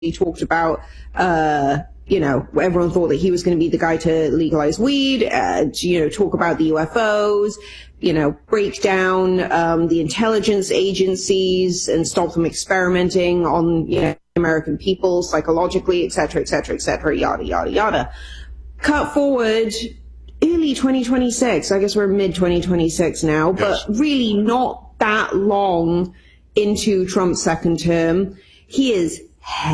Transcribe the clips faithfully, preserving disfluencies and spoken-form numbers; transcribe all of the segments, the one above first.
he talked about, uh, you know, everyone thought that he was going to be the guy to legalize weed, uh, to, you know, talk about the U F Os, you know, break down um, the intelligence agencies and stop them experimenting on, you know, American people psychologically, et cetera, et cetera, et cetera, yada, yada, yada. Cut forward early twenty twenty-six. I guess we're mid twenty twenty-six now, but yes. Really not that long into Trump's second term. He is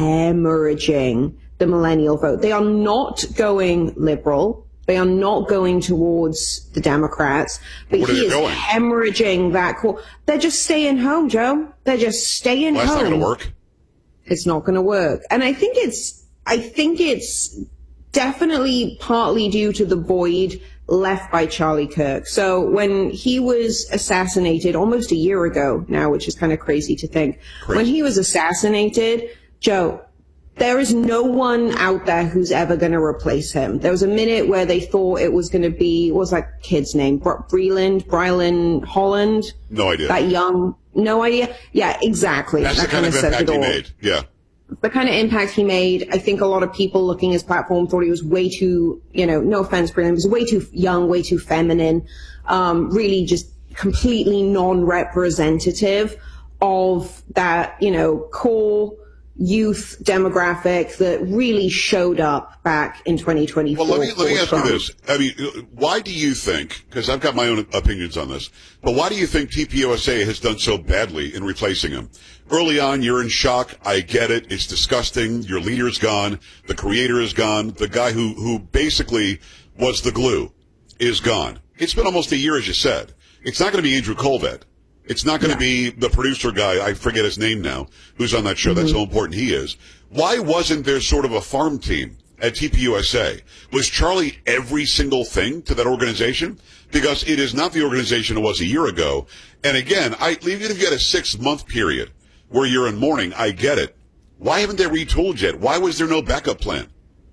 hemorrhaging the millennial vote. They are not going liberal. They are not going towards the Democrats, but he is going? hemorrhaging that core. They're just staying home, Joe. They're just staying well, home. That's not going to work. It's not going to work. And I think it's, I think it's definitely partly due to the void left by Charlie Kirk. So when he was assassinated almost a year ago now, which is kind of crazy to think, crazy. When he was assassinated, Joe, there is no one out there who's ever going to replace him. There was a minute where they thought it was going to be, what was that kid's name? Breland, Brylan Holland? No idea. That young, no idea? Yeah, exactly. That's that the kind of impact he made. Yeah. The kind of impact he made, I think a lot of people looking at his platform thought he was way too, you know, no offense, Breland, he was way too young, way too feminine, um, really just completely non-representative of that, you know, core youth demographic that really showed up back in twenty twenty-four. Well, let me, let me ask Trump. you this. I mean, why do you think, because I've got my own opinions on this, but why do you think T P U S A has done so badly in replacing him? Early on, you're in shock. I get it. It's disgusting. Your leader's gone. The creator is gone. The guy who, who basically was the glue is gone. It's been almost a year, as you said. It's not going to be Andrew Colvett. It's not going to yeah. be the producer guy, I forget his name now, who's on that show. Mm-hmm. That's how important he is. Why wasn't there sort of a farm team at T P U S A? Was Charlie every single thing to that organization? Because it is not the organization it was a year ago. And again, I, even if you had a six-month period where you're in mourning, I get it. Why haven't they retooled yet? Why was there no backup plan?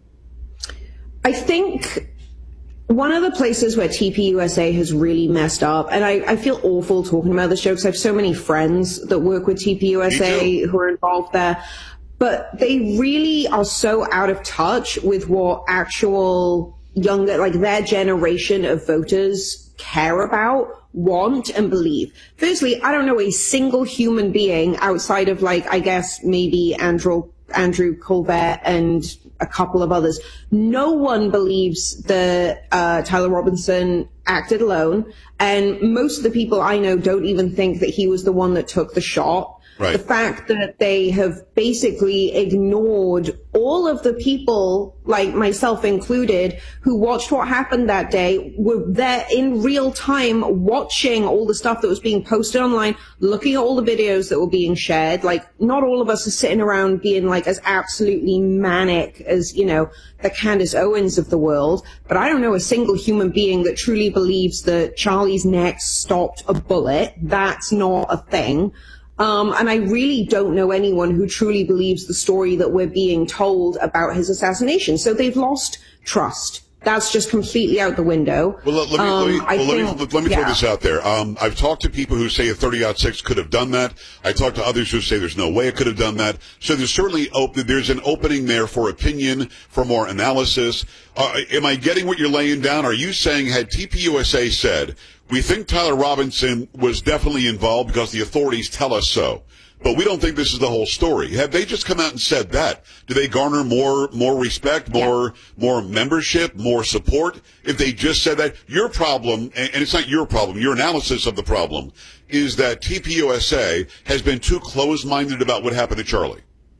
I think one of the places where T P U S A has really messed up, and I, I feel awful talking about this show because I have so many friends that work with T P U S A who are involved there, but they really are so out of touch with what actual younger, like their generation of voters care about, want, and believe. Firstly, I don't know a single human being outside of, like, I guess maybe Andrew Andrew Colbert and a couple of others. No one believes that uh, Tyler Robinson acted alone, and most of the people I know don't even think that he was the one that took the shot. Right. The fact that they have basically ignored all of the people, like myself included, who watched what happened that day, were there in real time watching all the stuff that was being posted online, looking at all the videos that were being shared. Like, not all of us are sitting around being like as absolutely manic as, you know, the Candace Owens of the world. But I don't know a single human being that truly believes that Charlie's neck stopped a bullet. That's not a thing. Um, and I really don't know anyone who truly believes the story that we're being told about his assassination. So they've lost trust. That's just completely out the window. Well, let, let me, um, let me, I well, think, let me, let me yeah. throw this out there. Um, I've talked to people who say a thirty ought six could have done that. I talked to others who say there's no way it could have done that. So there's certainly op- there's an opening there for opinion, for more analysis. Uh, am I getting what you're laying down? Are you saying had T P U S A said, we think Tyler Robinson was definitely involved because the authorities tell us so, but we don't think this is the whole story? Have they just come out and said that? Do they garner more more respect, more yeah. more membership, more support if they just said that? Your problem, and it's not your problem, your analysis of the problem, is that T P U S A has been too closed-minded about what happened to Charlie.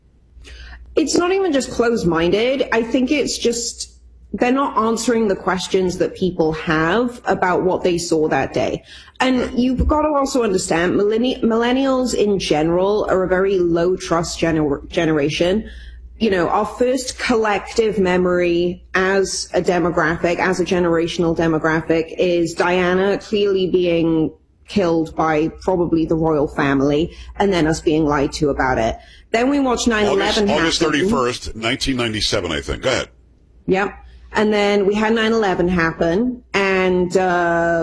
It's not even just closed-minded. I think it's just they're not answering the questions that people have about what they saw that day. And you've got to also understand, millenni- millennials in general are a very low trust gener- generation. You know, our first collective memory as a demographic, as a generational demographic, is Diana clearly being killed by probably the royal family, and then us being lied to about it. Then we watch nine eleven happen. August thirty-first, nineteen ninety-seven, I think. Go ahead. Yep. And then we had nine eleven happen, and uh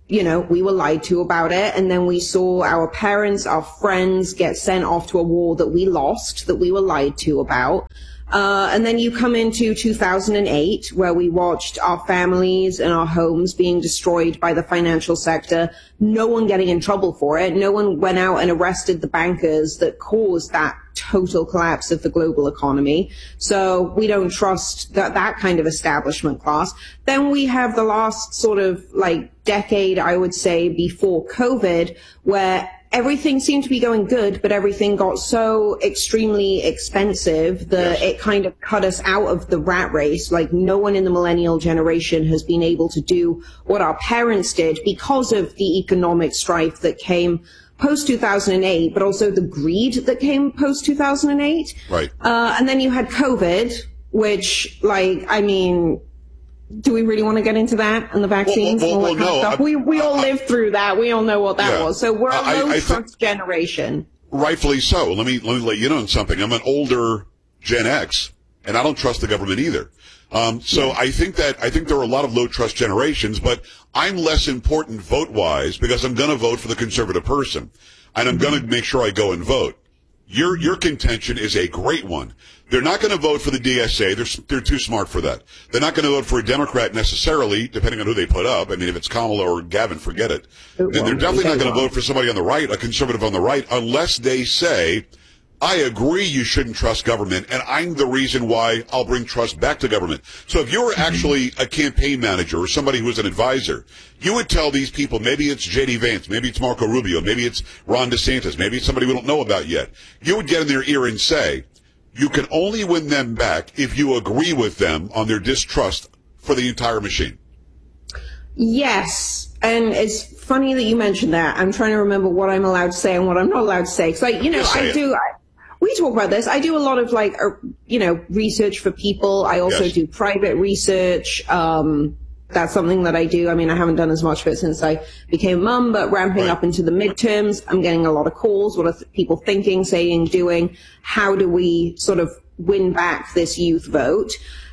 you know, we were lied to about it. And then we saw our parents, our friends get sent off to a war that we lost, that we were lied to about. Uh, and then you come into two thousand eight, where we watched our families and our homes being destroyed by the financial sector, no one getting in trouble for it. No one went out and arrested the bankers that caused that total collapse of the global economy. So we don't trust that, that kind of establishment class. Then we have the last sort of like decade, I would say, before COVID, where everything seemed to be going good, but everything got so extremely expensive that yes. it kind of cut us out of the rat race. Like, no one in the millennial generation has been able to do what our parents did because of the economic strife that came post two thousand eight, but also the greed that came post two thousand eight. Right. Uh, and then you had COVID, which, like, I mean, do we really want to get into that and the vaccines well, well, and all that well, kind no, of stuff? We, we all I, lived through that. We all know what that yeah. was. So we're a I, low I trust think, generation. Rightfully so. Let me, let me let you know something. I'm an older Gen X, and I don't trust the government either. Um, so yeah. I think that, I think there are a lot of low trust generations, but I'm less important vote-wise because I'm going to vote for the conservative person, and I'm mm-hmm. going to make sure I go and vote. Your, your contention is a great one. They're not going to vote for the D S A. They're, they're too smart for that. They're not going to vote for a Democrat necessarily, depending on who they put up. I mean, if it's Kamala or Gavin, forget it. it then they're definitely not going to vote for somebody on the right, a conservative on the right, unless they say, I agree you shouldn't trust government, and I'm the reason why I'll bring trust back to government. So if you were actually a campaign manager or somebody who was an advisor, you would tell these people, maybe it's J D Vance, maybe it's Marco Rubio, maybe it's Ron DeSantis, maybe it's somebody we don't know about yet. You would get in their ear and say, you can only win them back if you agree with them on their distrust for the entire machine. Yes. And it's funny that you mentioned that. I'm trying to remember what I'm allowed to say and what I'm not allowed to say. Because, like, you know, I do... I, we talk about this. I do a lot of, like, uh, you know, research for people. I also yes. do private research. Um, that's something that I do. I mean, I haven't done as much of it since I became a mum, but ramping right. up into the midterms, I'm getting a lot of calls. What are th- people thinking, saying, doing? How do we sort of win back this youth vote?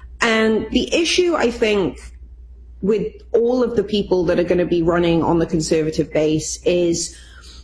And the issue, I think, with all of the people that are going to be running on the conservative base is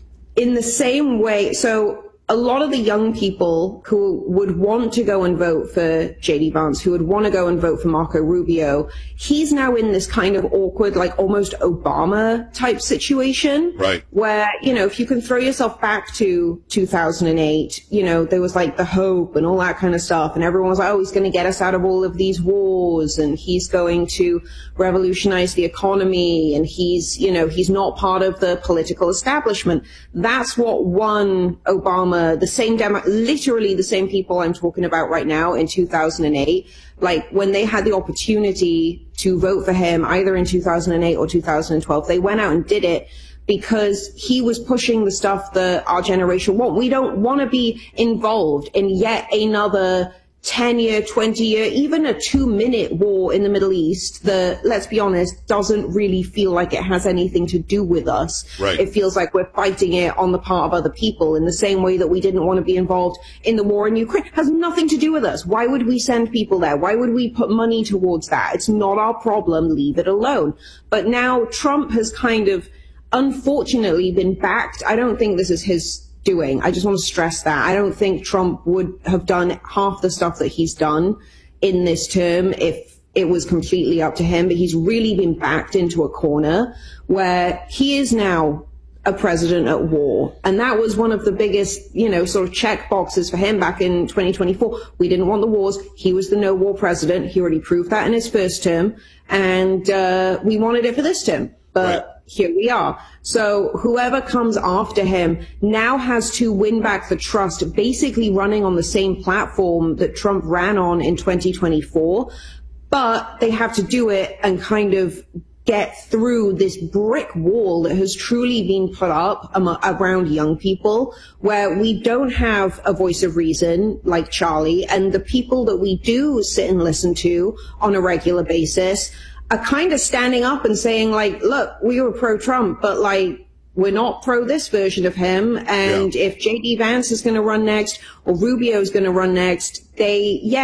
in the same way. So a lot of the young people who would want to go and vote for J D Vance, who would want to go and vote for Marco Rubio, he's now in this kind of awkward, like almost Obama type situation. Right. Where, you know, if you can throw yourself back to two thousand eight, you know, there was like the hope and all that kind of stuff. And everyone was like, oh, he's going to get us out of all of these wars and he's going to revolutionize the economy. And he's, you know, he's not part of the political establishment. That's what won Obama. The same demo, literally the same people I'm talking about right now in two thousand eight, like when they had the opportunity to vote for him either in two thousand eight or two thousand twelve, they went out and did it because he was pushing the stuff that our generation want. We don't want to be involved in yet another ten year, twenty year, even a two minute war in the Middle East that, let's be honest, doesn't really feel like it has anything to do with us. Right. It feels like we're fighting it on the part of other people in the same way that we didn't want to be involved in the war in Ukraine. It has nothing to do with us. Why would we send people there? Why would we put money towards that? It's not our problem. Leave it alone. But now Trump has kind of, unfortunately, been backed. I don't think this is his doing. I just want to stress that. I don't think Trump would have done half the stuff that he's done in this term if it was completely up to him, but he's really been backed into a corner where he is now a president at war. And that was one of the biggest, you know, sort of check boxes for him back in twenty twenty-four. We didn't want the wars. He was the no war president. He already proved that in his first term. And uh, we wanted it for this term. But right. Here we are. So whoever comes after him now has to win back the trust, basically running on the same platform that Trump ran on in twenty twenty-four. But they have to do it and kind of get through this brick wall that has truly been put up around young people, where we don't have a voice of reason like Charlie, and the people that we do sit and listen to on a regular basis are kind of standing up and saying, like, look, we were pro-Trump, but, like, we're not pro this version of him. And yeah. if J D Vance is going to run next or Rubio is going to run next, they, yes,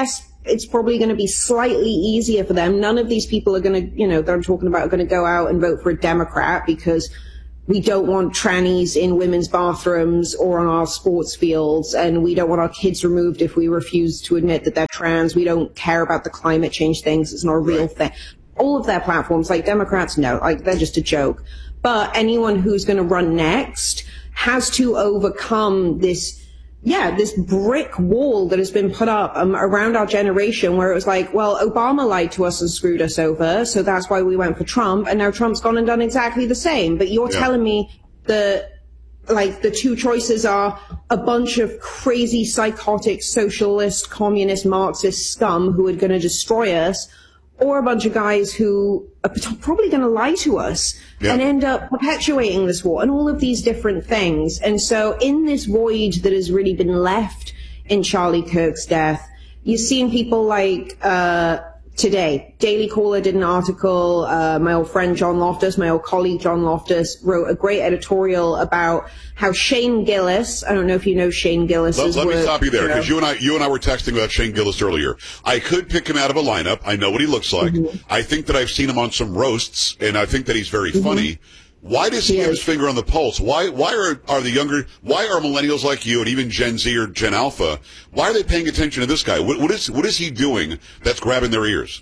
it's probably going to be slightly easier for them. None of these people are going to, you know, that I'm talking about are going to go out and vote for a Democrat because we don't want trannies in women's bathrooms or on our sports fields, and we don't want our kids removed if we refuse to admit that they're trans. We don't care about the climate change things. It's not a real thing. All of their platforms, like Democrats, no, like they're just a joke. But anyone who's going to run next has to overcome this, yeah, this brick wall that has been put up um, around our generation where it was like, well, Obama lied to us and screwed us over, so that's why we went for Trump, and now Trump's gone and done exactly the same. But you're yeah. telling me the, like, the two choices are a bunch of crazy, psychotic, socialist, communist, Marxist scum who are going to destroy us, or a bunch of guys who are probably going to lie to us yeah. and end up perpetuating this war and all of these different things. And so in this void that has really been left in Charlie Kirk's death, you're seeing people like uh today, Daily Caller did an article, uh, my old friend John Loftus, my old colleague John Loftus, wrote a great editorial about how Shane Gillis, I don't know if you know Shane Gillis. Let, let me stop you there, because you, know. you and I you and I were texting about Shane Gillis earlier. I could pick him out of a lineup. I know what he looks like. Mm-hmm. I think that I've seen him on some roasts, and I think that he's very mm-hmm. funny. Why does he, he have is. his finger on the pulse? Why why are, are the younger, why are millennials like you and even Gen Z or Gen Alpha, why are they paying attention to this guy? What, what is what is he doing that's grabbing their ears?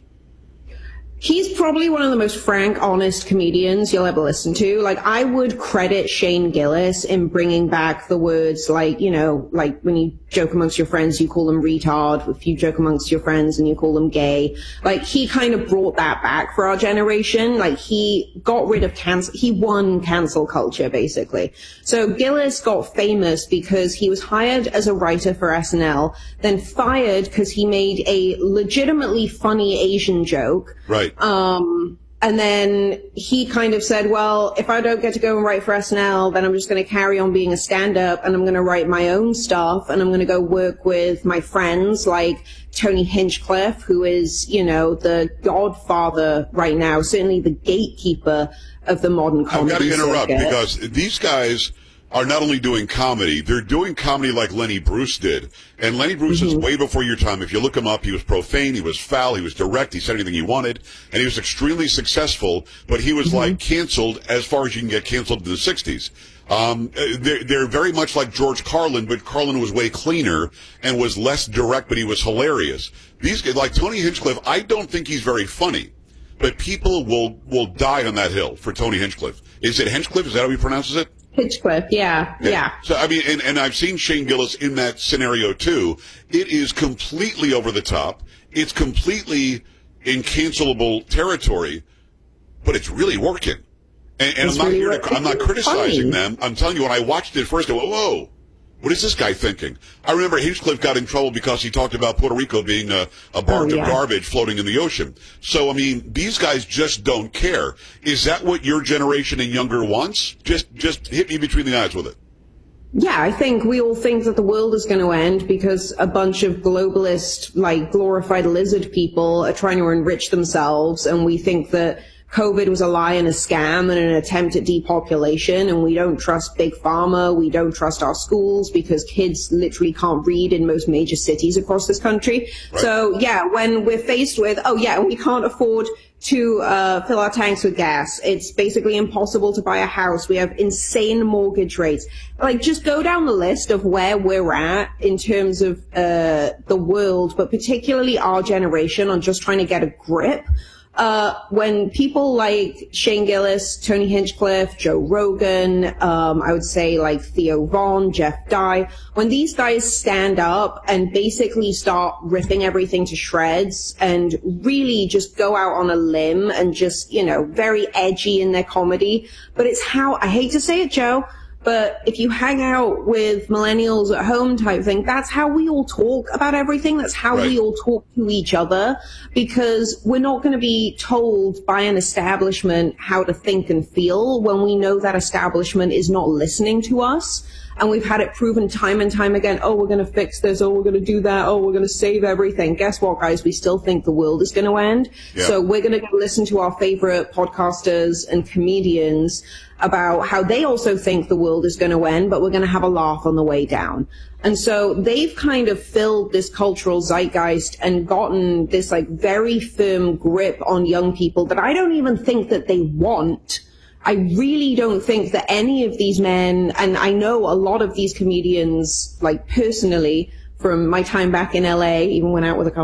He's probably one of the most frank, honest comedians you'll ever listen to. Like, I would credit Shane Gillis in bringing back the words like, you know, like when you joke amongst your friends, you call them retard. If you joke amongst your friends and you call them gay. Like, he kind of brought that back for our generation. Like, he got rid of cancel, he won cancel culture, basically. So Gillis got famous because he was hired as a writer for S N L, then fired because he made a legitimately funny Asian joke. Right. Um, and then he kind of said, well, if I don't get to go and write for S N L, then I'm just going to carry on being a stand-up, and I'm going to write my own stuff, and I'm going to go work with my friends like Tony Hinchcliffe, who is, you know, the godfather right now, certainly the gatekeeper of the modern comedy I've got to interrupt circuit. Because these guys are not only doing comedy, they're doing comedy like Lenny Bruce did. And Lenny Bruce mm-hmm. is way before your time. If you look him up, he was profane, he was foul, he was direct, he said anything he wanted, and he was extremely successful, but he was mm-hmm. like canceled as far as you can get canceled in the sixties. Um, they're, they're very much like George Carlin, but Carlin was way cleaner and was less direct, but he was hilarious. These guys, like Tony Hinchcliffe, I don't think he's very funny, but people will, will die on that hill for Tony Hinchcliffe. Is it Hinchcliffe? Is that how he pronounces it? Hinchcliffe, yeah, yeah, yeah. So, I mean, and, and I've seen Shane Gillis in that scenario, too. It is completely over the top. It's completely in cancelable territory, but it's really working. And, and I'm not really here to, I'm not criticizing funny. them. I'm telling you, when I watched it first, I went, whoa, what is this guy thinking? I remember Hinchcliffe got in trouble because he talked about Puerto Rico being a, a barge oh, yeah. of garbage floating in the ocean. So, I mean, these guys just don't care. Is that what your generation and younger wants? Just, just hit me between the eyes with it. Yeah, I think we all think that the world is going to end because a bunch of globalist, like, glorified lizard people are trying to enrich themselves, and we think that COVID was a lie and a scam and an attempt at depopulation, and we don't trust Big Pharma, we don't trust our schools because kids literally can't read in most major cities across this country. Right. So, yeah, when we're faced with, oh yeah, we can't afford to uh fill our tanks with gas. It's basically impossible to buy a house. We have insane mortgage rates. Like, just go down the list of where we're at in terms of uh the world, but particularly our generation on just trying to get a grip. Uh, when people like Shane Gillis, Tony Hinchcliffe, Joe Rogan, um, I would say like Theo Von, Jeff Dye, when these guys stand up and basically start ripping everything to shreds and really just go out on a limb and just, you know, very edgy in their comedy. But it's how, I hate to say it, Joe, but if you hang out with millennials at home type thing, that's how we all talk about everything. That's how right. we all talk to each other, because we're not going to be told by an establishment how to think and feel when we know that establishment is not listening to us. And we've had it proven time and time again, oh, we're going to fix this, oh, we're going to do that, oh, we're going to save everything. Guess what, guys? We still think the world is going to end. Yeah. So we're going to go listen to our favorite podcasters and comedians about how they also think the world is going to end, but we're going to have a laugh on the way down. And so they've kind of filled this cultural zeitgeist and gotten this like very firm grip on young people that I don't even think that they want. I really don't think that any of these men, and I know a lot of these comedians, like personally, from my time back in L A, even went out with a couple